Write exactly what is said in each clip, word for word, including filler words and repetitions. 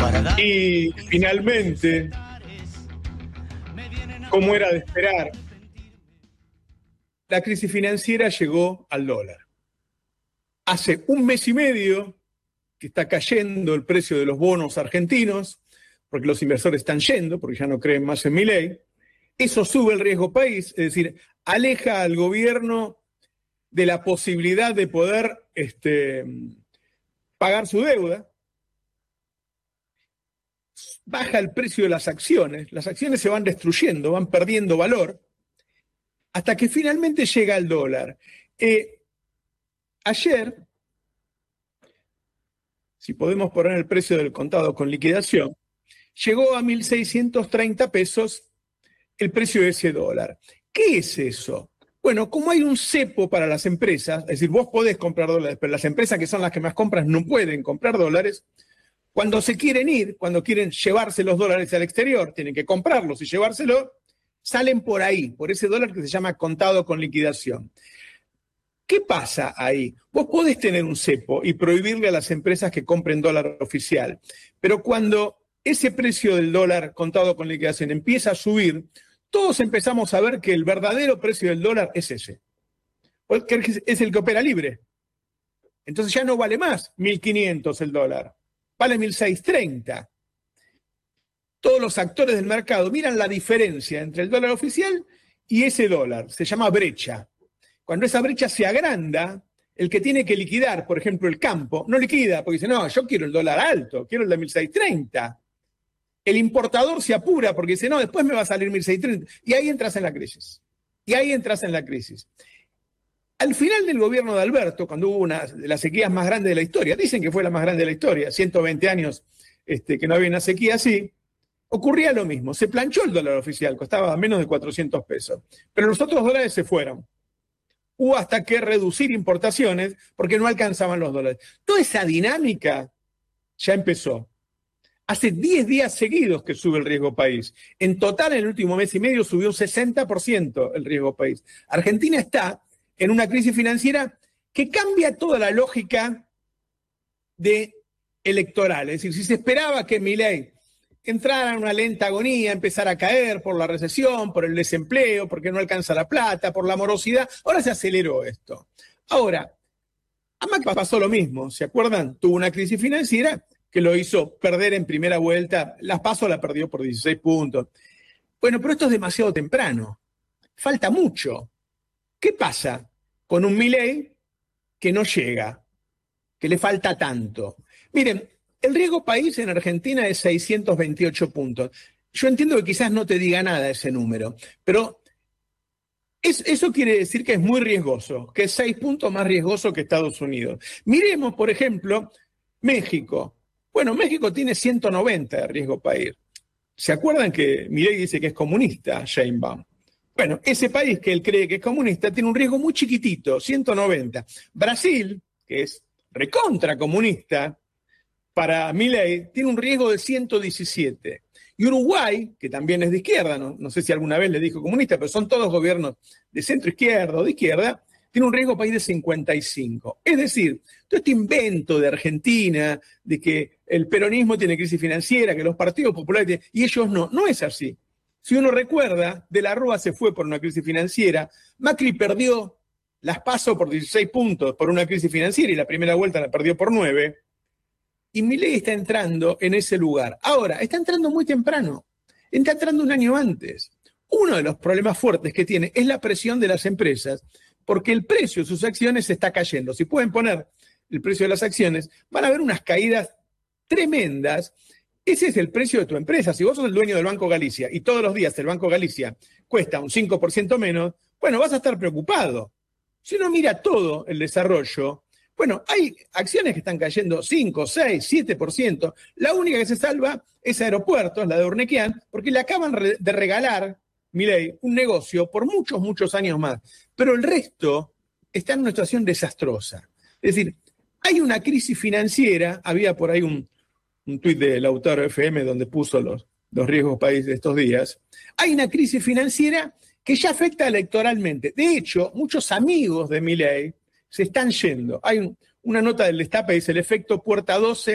Y finalmente, como era de esperar, la crisis financiera llegó al dólar. Hace un mes y medio que está cayendo el precio de los bonos argentinos, porque los inversores están yendo, porque ya no creen más en Milei. Eso sube el riesgo país, es decir, aleja al gobierno de la posibilidad de poder este, pagar su deuda. Baja el precio de las acciones, las acciones se van destruyendo, van perdiendo valor, hasta que finalmente llega el dólar. Eh, ayer, si podemos poner el precio del contado con liquidación, llegó a mil seiscientos treinta pesos el precio de ese dólar. ¿Qué es eso? Bueno, como hay un cepo para las empresas, es decir, vos podés comprar dólares, pero las empresas que son las que más compran no pueden comprar dólares. Cuando se quieren ir, cuando quieren llevarse los dólares al exterior, tienen que comprarlos y llevárselos, salen por ahí, por ese dólar que se llama contado con liquidación. ¿Qué pasa ahí? Vos podés tener un cepo y prohibirle a las empresas que compren dólar oficial, pero cuando ese precio del dólar contado con liquidación empieza a subir, todos empezamos a ver que el verdadero precio del dólar es ese, porque es el que opera libre. Entonces ya no vale más mil quinientos el dólar, vale mil seiscientos treinta. Todos los actores del mercado miran la diferencia entre el dólar oficial y ese dólar, se llama brecha. Cuando esa brecha se agranda, el que tiene que liquidar, por ejemplo, el campo, no liquida porque dice, no, yo quiero el dólar alto, quiero el de mil seiscientos treinta. El importador se apura porque dice, no, después me va a salir mil seiscientos treinta. Y ahí entras en la crisis. Y ahí entras en la crisis. Al final del gobierno de Alberto, cuando hubo una de las sequías más grandes de la historia, dicen que fue la más grande de la historia, ciento veinte años este, que no había una sequía así, ocurría lo mismo. Se planchó el dólar oficial, costaba menos de cuatrocientos pesos. Pero los otros dólares se fueron. Hubo hasta que reducir importaciones porque no alcanzaban los dólares. Toda esa dinámica ya empezó. Hace diez días seguidos que sube el riesgo país. En total, en el último mes y medio subió un sesenta por ciento el riesgo país. Argentina está en una crisis financiera que cambia toda la lógica de electoral. Es decir, si se esperaba que Milei entrara en una lenta agonía, empezara a caer por la recesión, por el desempleo, porque no alcanza la plata, por la morosidad, ahora se aceleró esto. Ahora, a Macri pasó lo mismo, ¿se acuerdan? Tuvo una crisis financiera que lo hizo perder en primera vuelta. Las PASO la perdió por dieciséis puntos. Bueno, pero esto es demasiado temprano. Falta mucho. ¿Qué pasa con un Milei que no llega, que le falta tanto? Miren, el riesgo país en Argentina es seiscientos veintiocho puntos. Yo entiendo que quizás no te diga nada ese número, pero es, eso quiere decir que es muy riesgoso, que es seis puntos más riesgoso que Estados Unidos. Miremos, por ejemplo, México. Bueno, México tiene ciento noventa de riesgo país. ¿Se acuerdan que Milei dice que es comunista, Sheinbaum? Bueno, ese país que él cree que es comunista tiene un riesgo muy chiquitito, ciento noventa. Brasil, que es recontra comunista, para Milei tiene un riesgo de ciento diecisiete. Y Uruguay, que también es de izquierda, no, no sé si alguna vez le dijo comunista, pero son todos gobiernos de centro izquierda o de izquierda, tiene un riesgo país de cincuenta y cinco. Es decir, todo este invento de Argentina, de que el peronismo tiene crisis financiera, que los partidos populares tienen, y ellos no, no es así. Si uno recuerda, De la Rúa se fue por una crisis financiera, Macri perdió las PASO por dieciséis puntos por una crisis financiera y la primera vuelta la perdió por nueve. Y Milei está entrando en ese lugar. Ahora, está entrando muy temprano. Está entrando un año antes. Uno de los problemas fuertes que tiene es la presión de las empresas, porque el precio de sus acciones está cayendo. Si pueden poner el precio de las acciones, van a haber unas caídas tremendas. Ese es el precio de tu empresa. Si vos sos el dueño del Banco Galicia y todos los días el Banco Galicia cuesta un cinco por ciento menos, bueno, vas a estar preocupado. Si uno mira todo el desarrollo, bueno, hay acciones que están cayendo cinco, seis, siete por ciento. La única que se salva es Aeropuertos, la de Urnequian, porque le acaban de regalar, Milei, un negocio por muchos, muchos años más. Pero el resto está en una situación desastrosa. Es decir, hay una crisis financiera, había por ahí un, un tuit de Lautaro F M donde puso los, los riesgos país de estos días. Hay una crisis financiera que ya afecta electoralmente. De hecho, muchos amigos de Milei se están yendo. Hay un, una nota del Destape que dice el efecto Puerta doce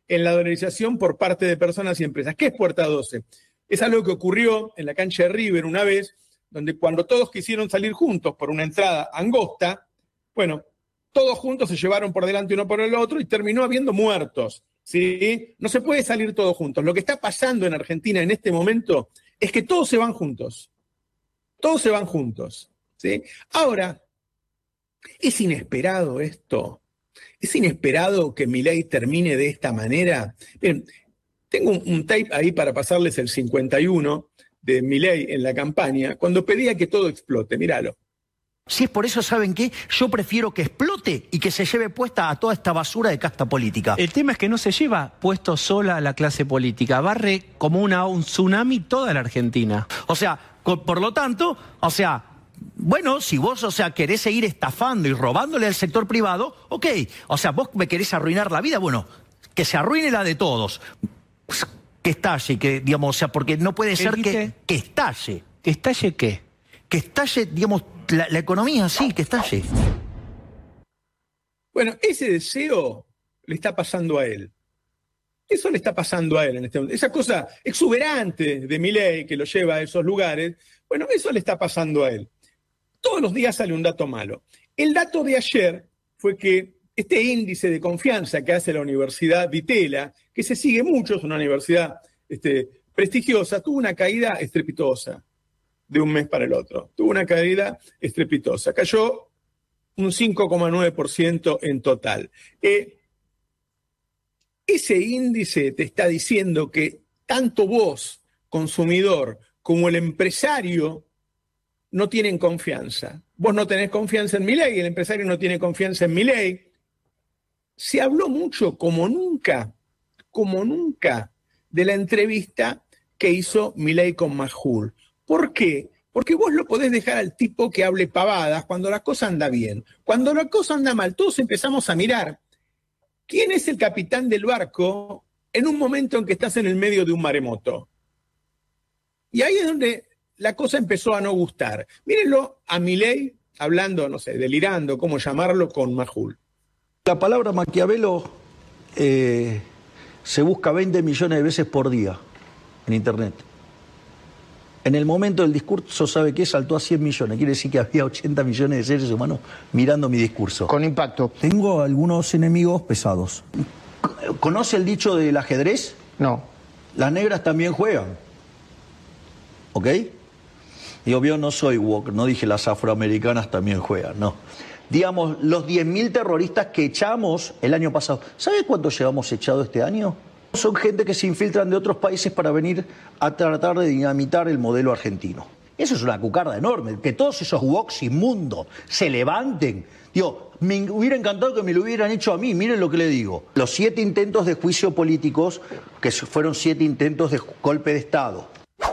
en la dolarización por parte de personas y empresas. ¿Qué es puerta doce? Es algo que ocurrió en la cancha de River una vez, donde cuando todos quisieron salir juntos por una entrada angosta, bueno, todos juntos se llevaron por delante uno por el otro y terminó habiendo muertos, ¿sí? No se puede salir todos juntos. Lo que está pasando en Argentina en este momento es que todos se van juntos. Todos se van juntos, ¿sí? Ahora, ¿es inesperado esto? ¿Es inesperado que Milei termine de esta manera? Miren, tengo un, un tape ahí para pasarles el cincuenta y uno de Milei en la campaña, cuando pedía que todo explote. Míralo. Si es por eso, ¿saben qué? Yo prefiero que explote y que se lleve puesta a toda esta basura de casta política. El tema es que no se lleva puesto sola a la clase política, barre como una, un tsunami toda la Argentina. O sea, por lo tanto, o sea, bueno, si vos, o sea, querés seguir estafando y robándole al sector privado, ok. O sea, vos me querés arruinar la vida, bueno, que se arruine la de todos. Pues, que estalle, que, digamos, o sea, porque no puede ser que, que estalle. ¿Que estalle qué? Que estalle, digamos, la, la economía, sí, que estalle. Bueno, ese deseo le está pasando a él. Eso le está pasando a él en este momento. Esa cosa exuberante de Milei que lo lleva a esos lugares, bueno, eso le está pasando a él. Todos los días sale un dato malo. El dato de ayer fue que este índice de confianza que hace la Universidad Di Tella, que se sigue mucho, es una universidad este, prestigiosa, tuvo una caída estrepitosa de un mes para el otro. Tuvo una caída estrepitosa. Cayó un cinco coma nueve por ciento en total. Eh, ese índice te está diciendo que tanto vos, consumidor, como el empresario no tienen confianza. Vos no tenés confianza en Milei, el empresario no tiene confianza en Milei. Se habló mucho, como nunca, como nunca, de la entrevista que hizo Milei con Majul. ¿Por qué? Porque vos lo podés dejar al tipo que hable pavadas cuando la cosa anda bien. Cuando la cosa anda mal, todos empezamos a mirar quién es el capitán del barco en un momento en que estás en el medio de un maremoto. Y ahí es donde la cosa empezó a no gustar. Mírenlo a Milei hablando, no sé, delirando, cómo llamarlo, con Majul. La palabra Maquiavelo eh, se busca veinte millones de veces por día en Internet. En el momento del discurso, ¿sabe qué? Saltó a cien millones. Quiere decir que había ochenta millones de seres humanos mirando mi discurso. Con impacto. Tengo algunos enemigos pesados. ¿Conoce el dicho del ajedrez? No. Las negras también juegan. ¿Ok? Y obvio no soy woke, no dije las afroamericanas también juegan, no. Digamos, los diez mil terroristas que echamos el año pasado, ¿sabe cuántos llevamos echado este año? Son gente que se infiltran de otros países para venir a tratar de dinamitar el modelo argentino. Eso es una cucarda enorme, que todos esos woks inmundos se levanten. Digo, me hubiera encantado que me lo hubieran hecho a mí, miren lo que le digo. Los siete intentos de juicio políticos, que fueron siete intentos de golpe de Estado.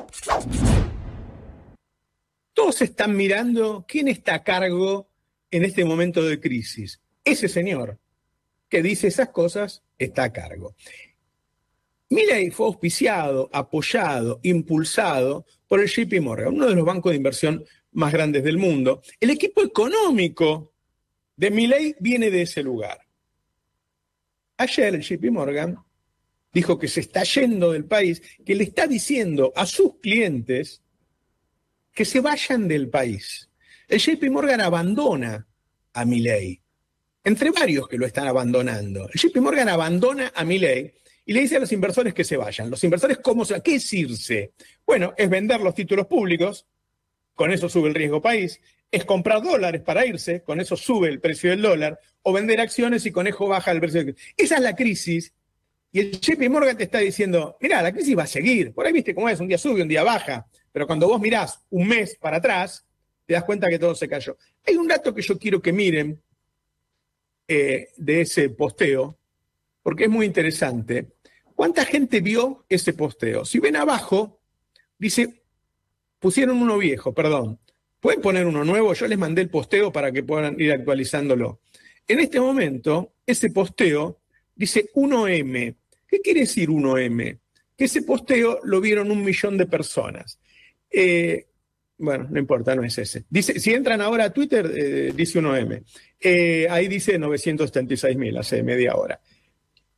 Todos están mirando quién está a cargo en este momento de crisis. Ese señor que dice esas cosas está a cargo. Milei fue auspiciado, apoyado, impulsado por el J P Morgan, uno de los bancos de inversión más grandes del mundo. El equipo económico de Milei viene de ese lugar. Ayer el J P Morgan dijo que se está yendo del país, que le está diciendo a sus clientes que se vayan del país. El J P Morgan abandona a Milei, entre varios que lo están abandonando. El J P Morgan abandona a Milei y le dice a los inversores que se vayan. Los inversores, ¿cómo se va? ¿Qué es irse? Bueno, es vender los títulos públicos, con eso sube el riesgo país, es comprar dólares para irse, con eso sube el precio del dólar, o vender acciones y con eso baja el precio del dólar. Esa es la crisis, y el J P Morgan te está diciendo, mirá, la crisis va a seguir, por ahí viste cómo es, un día sube, un día baja, pero cuando vos mirás un mes para atrás, te das cuenta que todo se cayó. Hay un dato que yo quiero que miren eh, de ese posteo, porque es muy interesante. ¿Cuánta gente vio ese posteo? Si ven abajo, dice, pusieron uno viejo, perdón. ¿Pueden poner uno nuevo? Yo les mandé el posteo para que puedan ir actualizándolo. En este momento, ese posteo dice uno eme. ¿Qué quiere decir uno eme? Que ese posteo lo vieron un millón de personas. Eh, bueno, no importa, no es ese. Dice, si entran ahora a Twitter, eh, dice uno eme. Eh, ahí dice novecientos setenta y seis mil, hace media hora.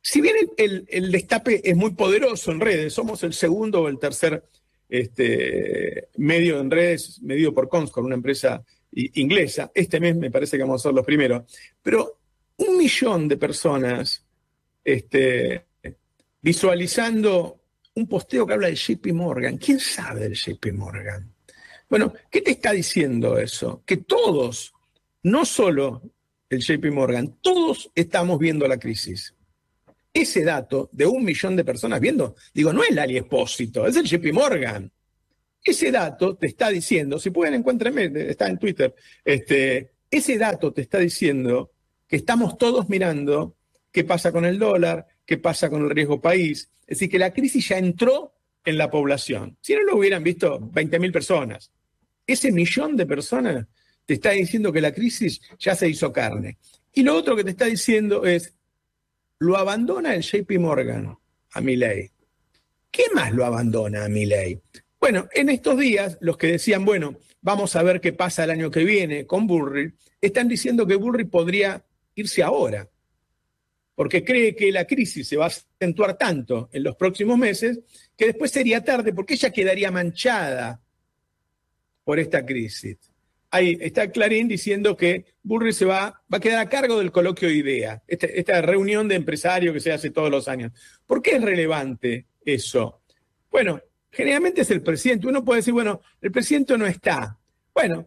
si bien el, el, el destape es muy poderoso en redes, somos el segundo o el tercer este, medio en redes, medido por Comscore, una empresa inglesa. Este mes me parece que vamos a ser los primeros. Pero un millón de personas este, visualizando un posteo que habla de J P Morgan. ¿Quién sabe del J P Morgan? Bueno, ¿qué te está diciendo eso? Que todos, no solo el J P Morgan, todos estamos viendo la crisis. Ese dato de un millón de personas viendo, digo, no es Lali Espósito, es el J P Morgan. Ese dato te está diciendo, si pueden encuéntrenme, está en Twitter, este, ese dato te está diciendo que estamos todos mirando qué pasa con el dólar, qué pasa con el riesgo país. Es decir, que la crisis ya entró en la población. Si no lo hubieran visto veinte mil personas. Ese millón de personas te está diciendo que la crisis ya se hizo carne. Y lo otro que te está diciendo es, lo abandona el J P Morgan a Milei. ¿Qué más lo abandona a Milei? Bueno, en estos días, los que decían, bueno, vamos a ver qué pasa el año que viene con Bullrich, están diciendo que Bullrich podría irse ahora, porque cree que la crisis se va a acentuar tanto en los próximos meses que después sería tarde, porque ella quedaría manchada por esta crisis. Ahí está Clarín diciendo que Bullrich se va, va a quedar a cargo del coloquio IDEA, esta, esta reunión de empresarios que se hace todos los años. ¿Por qué es relevante eso? Bueno, generalmente es el presidente. Uno puede decir, bueno, el presidente no está. Bueno,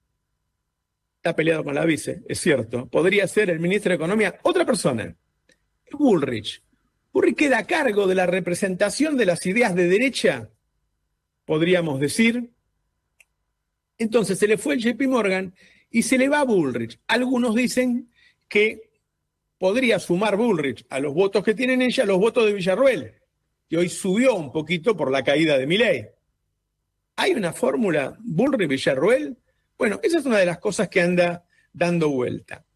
está peleado con la vice, es cierto. Podría ser el ministro de Economía otra persona. Bullrich. Bullrich queda a cargo de la representación de las ideas de derecha, podríamos decir. Entonces se le fue el J P Morgan y se le va a Bullrich. Algunos dicen que podría sumar Bullrich a los votos que tienen ella, los votos de Villarruel, que hoy subió un poquito por la caída de Milei. ¿Hay una fórmula Bullrich-Villarruel? Bueno, esa es una de las cosas que anda dando vuelta.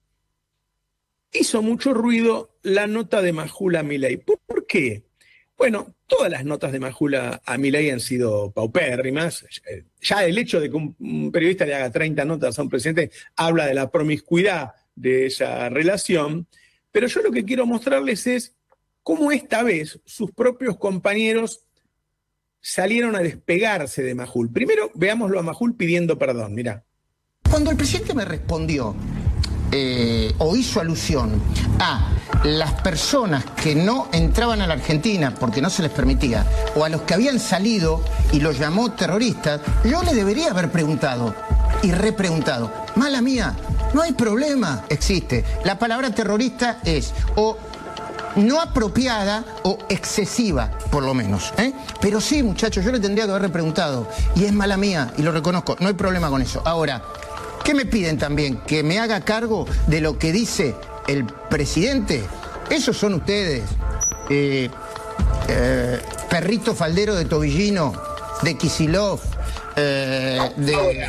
Hizo mucho ruido la nota de Majul a Milei. ¿Por qué? Bueno, todas las notas de Majul a, a Milei han sido paupérrimas. Ya el hecho de que un, un periodista le haga treinta notas a un presidente habla de la promiscuidad de esa relación. Pero yo lo que quiero mostrarles es cómo esta vez sus propios compañeros salieron a despegarse de Majul. Primero, veámoslo a Majul pidiendo perdón, mirá. Cuando el presidente me respondió eh, o hizo alusión a las personas que no entraban a la Argentina porque no se les permitía, o a los que habían salido y los llamó terroristas, yo le debería haber preguntado y repreguntado. Mala mía, no hay problema, existe. La palabra terrorista es o no apropiada o excesiva, por lo menos, ¿eh? Pero sí, muchachos, yo le tendría que haber preguntado, y es mala mía, y lo reconozco, no hay problema con eso. Ahora, ¿qué me piden también? Que me haga cargo de lo que dice el presidente. Esos son ustedes, eh, eh, perrito faldero de Tobillino, de Kicillof, eh, de...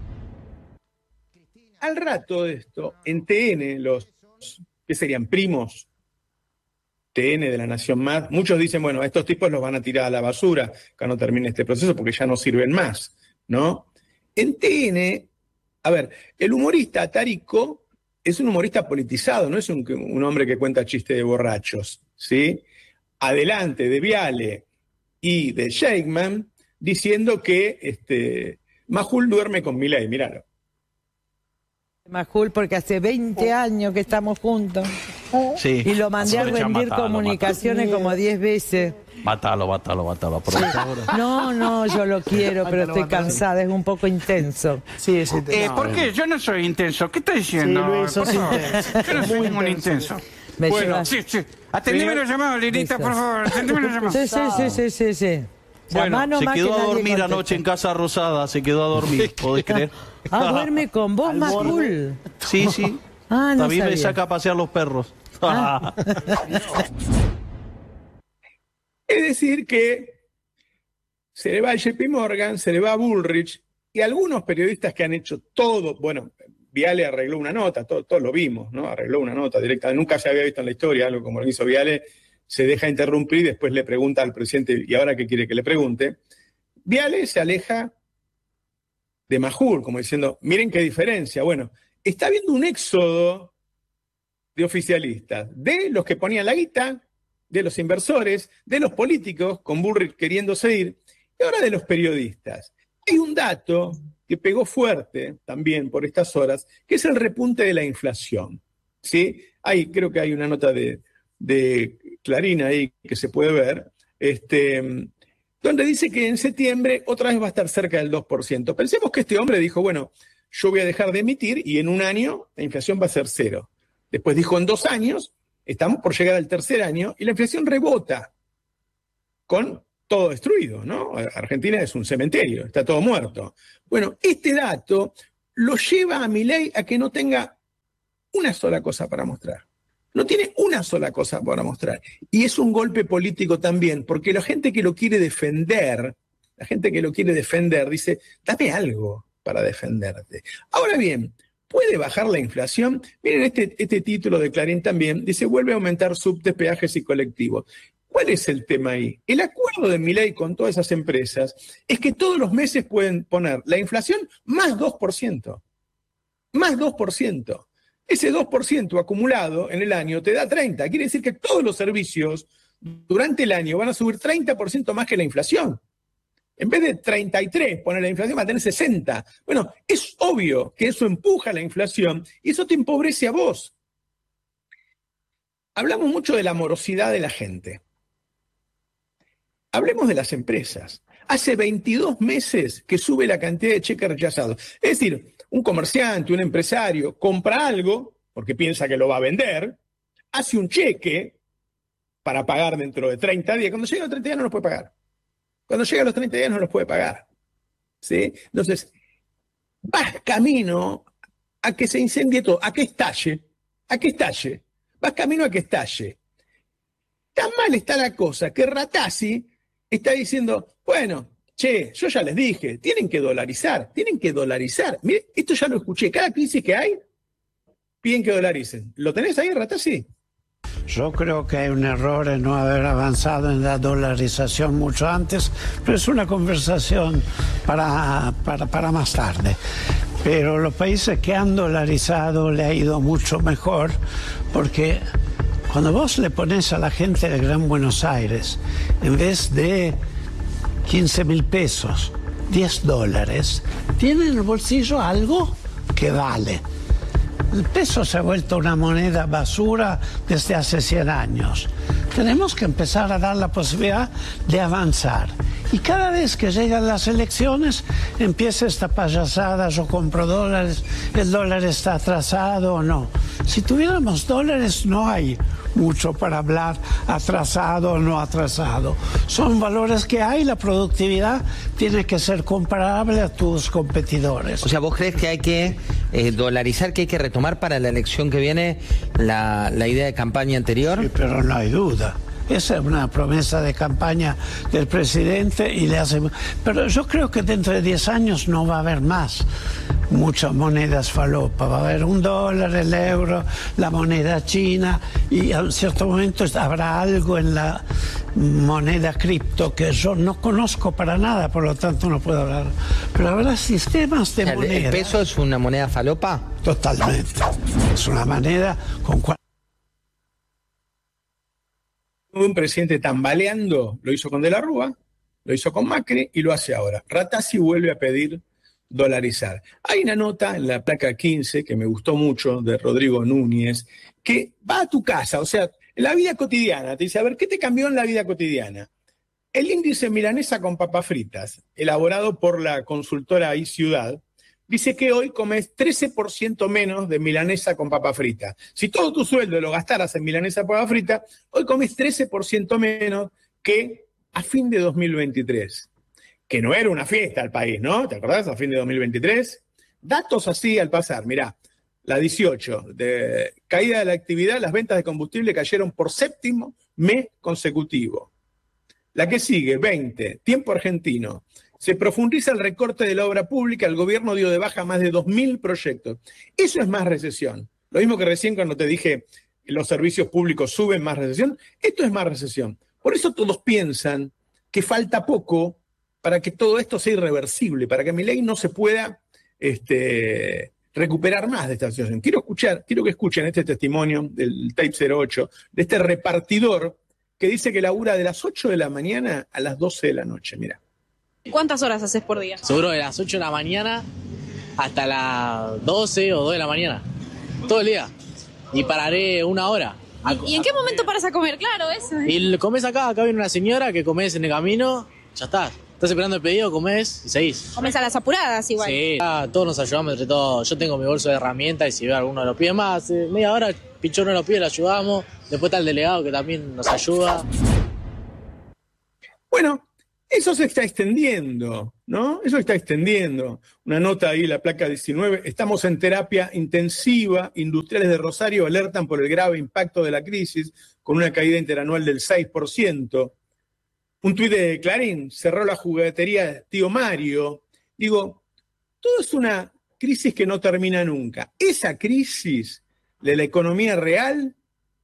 Al rato de esto, en T N, los que serían primos, T N de La Nación Más, muchos dicen, bueno, estos tipos los van a tirar a la basura cuando termine este proceso porque ya no sirven más, ¿no? En T N, a ver, el humorista Tarico es un humorista politizado, no es un, un hombre que cuenta chistes de borrachos, ¿sí? Adelante de Viale y de Sheikman diciendo que este, Majul duerme con Milei, míralo. Majul, porque hace veinte años que estamos juntos. Sí. Y lo mandé a rendir matalo, comunicaciones matalo. como diez veces. Mátalo, mátalo, mátalo. Por favor. No, no, yo lo quiero, pero estoy cansada, es un poco intenso. Sí, es intenso. Eh, ¿Por qué? Yo no soy intenso. ¿Qué está diciendo? Sí, Luis, sos Por favor. intenso. Yo no soy Muy ningún intenso. intenso. Me Bueno, llevas- sí, sí. Atendeme los llamados, Lirita, por favor. Atendeme los llamados. Sí, sí, sí, sí, sí, sí. Bueno, Llamá se nomás quedó que a nadie dormir contesta. anoche en Casa Rosada, se quedó a dormir, ¿podés creer? Ah, duerme con vos, Majul. Sí, sí. Ah, no También me sabía. saca a pasear los perros. Ah. Es decir que se le va a J P Morgan, se le va a Bullrich, y algunos periodistas que han hecho todo, bueno, Viale arregló una nota, todos todo lo vimos, ¿no? Arregló una nota directa, nunca se había visto en la historia algo como lo hizo Viale, se deja interrumpir y después le pregunta al presidente, ¿y ahora qué quiere que le pregunte? Viale se aleja de Majul, como diciendo, miren qué diferencia. Bueno, está habiendo un éxodo de oficialistas, de los que ponían la guita de los inversores, de los políticos, con Bullrich queriéndose ir, y ahora de los periodistas. Hay un dato que pegó fuerte también por estas horas, que es el repunte de la inflación. ¿Sí? Hay, creo que hay una nota de, de Clarín ahí que se puede ver, este, donde dice que en septiembre otra vez va a estar cerca del dos por ciento. Pensemos que este hombre dijo, bueno, yo voy a dejar de emitir y en un año la inflación va a ser cero. Después dijo en dos años, estamos por llegar al tercer año y la inflación rebota con todo destruido, ¿no? Argentina es un cementerio, está todo muerto. Bueno, este dato lo lleva a Milei a que no tenga una sola cosa para mostrar. No tiene una sola cosa para mostrar. Y es un golpe político también, porque la gente que lo quiere defender, la gente que lo quiere defender dice, dame algo para defenderte. Ahora bien, ¿puede bajar la inflación? Miren este, este título de Clarín también, dice, vuelve a aumentar subtes, peajes y colectivos. ¿Cuál es el tema ahí? El acuerdo de Milei con todas esas empresas es que todos los meses pueden poner la inflación más dos por ciento. Más dos por ciento. Ese dos por ciento acumulado en el año te da treinta. Quiere decir que todos los servicios durante el año van a subir treinta por ciento más que la inflación. En vez de treinta y tres, poner la inflación va a tener sesenta. Bueno, es obvio que eso empuja la inflación y eso te empobrece a vos. Hablamos mucho de la morosidad de la gente. Hablemos de las empresas. Hace veintidós meses que sube la cantidad de cheques rechazados. Es decir, un comerciante, un empresario, compra algo, porque piensa que lo va a vender, hace un cheque para pagar dentro de treinta días. Cuando llega a los treinta días no los puede pagar. Cuando llega a los treinta días no los puede pagar. ¿Sí? Entonces, vas camino a que se incendie todo, a que estalle, a que estalle. Vas camino a que estalle. Tan mal está la cosa que Ratazzi está diciendo, bueno, che, yo ya les dije, tienen que dolarizar, tienen que dolarizar. Mire, esto ya lo escuché, cada crisis que hay, piden que dolaricen. ¿Lo tenés ahí, Ratazzi? Yo creo que hay un error en no haber avanzado en la dolarización mucho antes, pero es una conversación para, para, para más tarde. Pero los países que han dolarizado le ha ido mucho mejor, porque cuando vos le pones a la gente del Gran Buenos Aires, en vez de quince mil pesos, diez dólares, tiene en el bolsillo algo que vale. El peso se ha vuelto una moneda basura desde hace cien años. Tenemos que empezar a dar la posibilidad de avanzar. Y cada vez que llegan las elecciones, empieza esta payasada, yo compro dólares, el dólar está atrasado o no. Si tuviéramos dólares, no hay mucho para hablar atrasado o no atrasado. Son valores que hay, la productividad tiene que ser comparable a tus competidores. O sea, ¿vos crees que hay que eh, dolarizar, que hay que retomar para la elección que viene la, la idea de campaña anterior? Sí, pero no hay duda. Esa es una promesa de campaña del presidente y le hace... Pero yo creo que dentro de diez años no va a haber más muchas monedas falopa. Va a haber un dólar, el euro, la moneda china y a un cierto momento habrá algo en la moneda cripto que yo no conozco para nada, por lo tanto no puedo hablar. Pero habrá sistemas de ¿El, moneda. ¿El peso es una moneda falopa? Totalmente. Es una moneda con cual... Un presidente tambaleando, lo hizo con De la Rúa, lo hizo con Macri y lo hace ahora. Ratazzi vuelve a pedir dolarizar. Hay una nota en la placa quince que me gustó mucho de Rodrigo Núñez, que va a tu casa, o sea, en la vida cotidiana, te dice, a ver, ¿qué te cambió en la vida cotidiana? El índice milanesa con papas fritas, elaborado por la consultora iCiudad, dice que hoy comes trece por ciento menos de milanesa con papa frita. Si todo tu sueldo lo gastaras en milanesa con papa frita, hoy comes trece por ciento menos que a fin de dos mil veintitrés. Que no era una fiesta al país, ¿no? ¿Te acordás? A fin de dos mil veintitrés. Datos así al pasar. Mirá, la dieciocho, de caída de la actividad, las ventas de combustible cayeron por séptimo mes consecutivo. La que sigue, veinte, tiempo argentino. Se profundiza el recorte de la obra pública, el gobierno dio de baja más de dos mil proyectos. Eso es más recesión. Lo mismo que recién cuando te dije que los servicios públicos suben, más recesión. Esto es más recesión. Por eso todos piensan que falta poco para que todo esto sea irreversible, para que Milei no se pueda este, recuperar más de esta situación. Quiero escuchar, quiero que escuchen este testimonio del tape cero ocho, de este repartidor que dice que labura de las ocho de la mañana a las doce de la noche, mira. ¿Cuántas horas haces por día? Seguro de las ocho de la mañana hasta las doce o dos de la mañana. Todo el día. Y pararé una hora. ¿Y, ¿y en qué momento paras a comer? Claro, eso. Y comes acá, acá viene una señora que comes en el camino, ya está. Estás esperando el pedido, comes y seguís. Comes a las apuradas igual. Sí, ah, todos nos ayudamos entre todos. Yo tengo mi bolso de herramientas y si veo a alguno de los pide más, eh, media hora, pinchó uno de los pide, le ayudamos. Después está el delegado que también nos ayuda. Bueno, eso se está extendiendo, ¿no? Eso se está extendiendo. Una nota ahí, la placa diecinueve. Estamos en terapia intensiva. Industriales de Rosario alertan por el grave impacto de la crisis, con una caída interanual del seis por ciento. Un tuit de Clarín, cerró la juguetería de Tío Mario. Digo, todo es una crisis que no termina nunca. Esa crisis de la economía real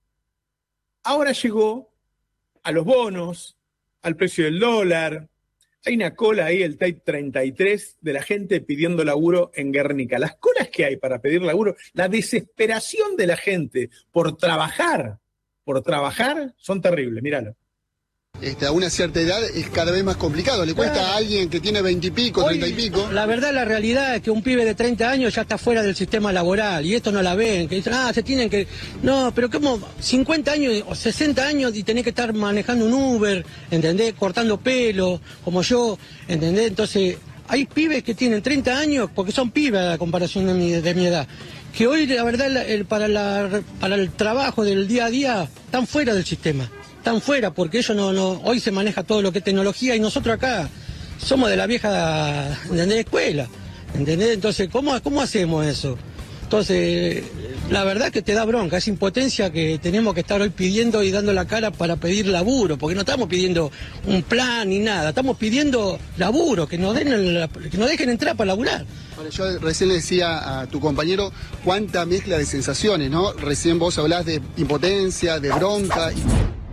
ahora llegó a los bonos, al precio del dólar. Hay una cola ahí, el T A I treinta y tres, de la gente pidiendo laburo en Guernica. Las colas que hay para pedir laburo, la desesperación de la gente por trabajar, por trabajar, son terribles, míralo. Este, a una cierta edad es cada vez más complicado. Le cuesta claro. a alguien que tiene veinte y pico, treinta y pico. La verdad, la realidad es que un pibe de treinta años ya está fuera del sistema laboral y esto no la ven. Que dicen, ah, se tienen que... No, pero como cincuenta años o sesenta años y tenés que estar manejando un Uber, ¿entendés? Cortando pelo, como yo, ¿entendés? Entonces, hay pibes que tienen treinta años, porque son pibes a comparación de mi, de mi edad, que hoy, la verdad, el, para, la, para el trabajo del día a día, están fuera del sistema. Están fuera porque ellos no, no, hoy se maneja todo lo que es tecnología y nosotros acá somos de la vieja, ¿entendés? Escuela, ¿entendés? Entonces, ¿cómo, cómo hacemos eso? Entonces, la verdad que te da bronca, es impotencia que tenemos que estar hoy pidiendo y dando la cara para pedir laburo, porque no estamos pidiendo un plan ni nada, estamos pidiendo laburo, que nos, den el, que nos dejen entrar para laburar. Bueno, yo recién le decía a tu compañero cuánta mezcla de sensaciones, ¿no? Recién vos hablás de impotencia, de bronca. Y...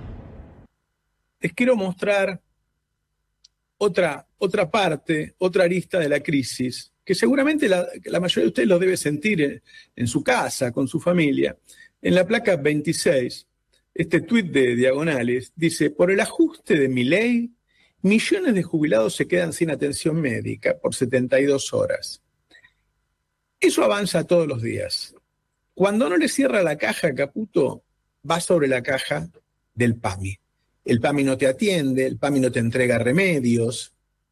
Les quiero mostrar otra, otra parte, otra arista de la crisis, que seguramente la, la mayoría de ustedes lo debe sentir en, en su casa, con su familia. En la placa veintiséis, este tuit de Diagonales dice, por el ajuste de Milei, millones de jubilados se quedan sin atención médica por setenta y dos horas. Eso avanza todos los días. Cuando no le cierra la caja, Caputo, va sobre la caja del PAMI. El PAMI no te atiende, el PAMI no te entrega remedios.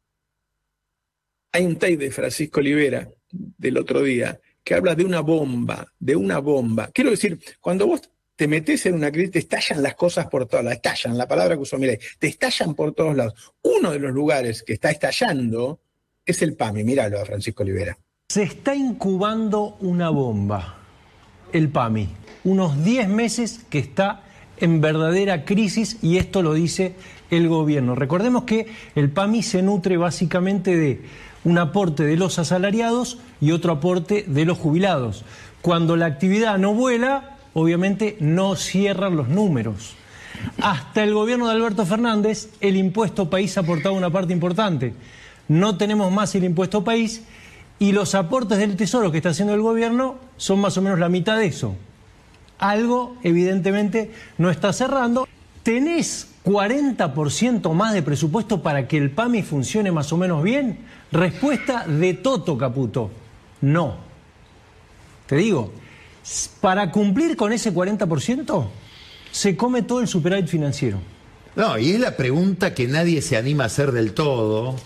Hay un tape de Francisco Olivera del otro día que habla de una bomba, de una bomba. Quiero decir, cuando vos te metés en una crisis, te estallan las cosas por todos lados, estallan, la palabra que usó Milei, te estallan por todos lados. Uno de los lugares que está estallando es el PAMI, míralo a Francisco Olivera. Se está incubando una bomba, el PAMI. Unos diez meses que está en verdadera crisis y esto lo dice el gobierno. Recordemos que el PAMI se nutre básicamente de un aporte de los asalariados y otro aporte de los jubilados. Cuando la actividad no vuela, obviamente no cierran los números. Hasta el gobierno de Alberto Fernández, el impuesto país aportaba una parte importante. No tenemos más el impuesto país y los aportes del Tesoro que está haciendo el gobierno son más o menos la mitad de eso. Algo, evidentemente, no está cerrando. ¿Tenés cuarenta por ciento más de presupuesto para que el PAMI funcione más o menos bien? Respuesta de Toto, Caputo. No. Te digo, para cumplir con ese cuarenta por ciento, se come todo el superávit financiero. No, y es la pregunta que nadie se anima a hacer del todo,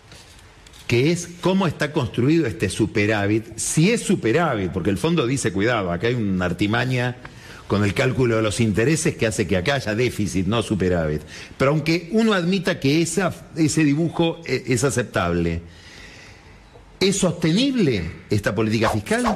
que es cómo está construido este superávit, si es superávit, porque el fondo dice, cuidado, acá hay una artimaña con el cálculo de los intereses que hace que acá haya déficit, no superávit. Pero aunque uno admita que esa, ese dibujo es aceptable, ¿es sostenible esta política fiscal?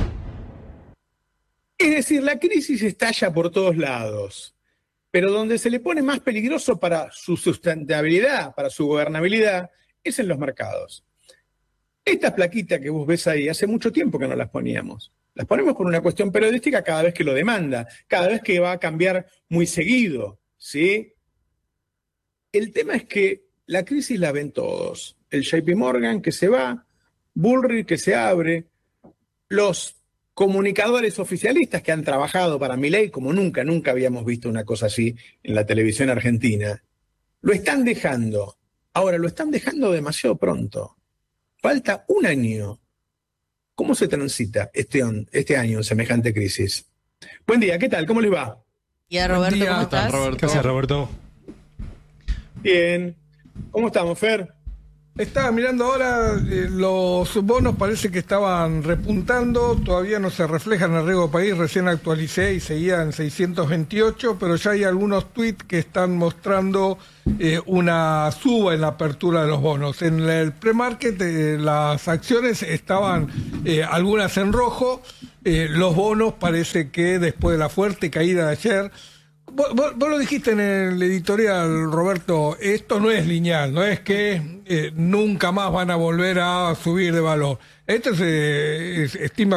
Es decir, la crisis estalla por todos lados, pero donde se le pone más peligroso para su sustentabilidad, para su gobernabilidad, es en los mercados. Estas plaquitas que vos ves ahí, hace mucho tiempo que no las poníamos. Las ponemos por una cuestión periodística cada vez que lo demanda, cada vez que va a cambiar muy seguido, ¿sí? El tema es que la crisis la ven todos. El J P Morgan que se va, Bullrich que se abre, los comunicadores oficialistas que han trabajado para Milei, como nunca, nunca habíamos visto una cosa así en la televisión argentina, lo están dejando. Ahora, lo están dejando demasiado pronto. Falta un año. ¿Cómo se transita este, on- este año en semejante crisis? Buen día, ¿qué tal? ¿Cómo les va? Y a Roberto, día. ¿cómo ¿Qué tal, estás? Roberto? ¿Qué haces, Roberto? Bien. ¿Cómo estamos, Fer? Estaba mirando ahora, eh, los bonos parece que estaban repuntando, todavía no se reflejan en el riesgo país, recién actualicé y seguía en seiscientos veintiocho, pero ya hay algunos tweets que están mostrando eh, una suba en la apertura de los bonos. En el pre-market eh, las acciones estaban eh, algunas en rojo, eh, los bonos parece que después de la fuerte caída de ayer. Vos, vos- vos lo dijiste en el editorial, Roberto, esto no es lineal, no es que eh, nunca más van a volver a subir de valor. Esto se estima